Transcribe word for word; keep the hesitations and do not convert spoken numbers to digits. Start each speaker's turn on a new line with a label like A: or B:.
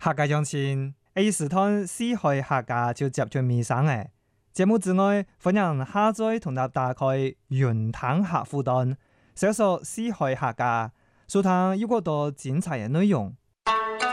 A: 客家鄉親，A 時段四海客家就接住尾聲誒。節目之外，歡迎下載同大家打開雲聽客戶端，搜索四海客家，收聽有更多精彩嘅內容。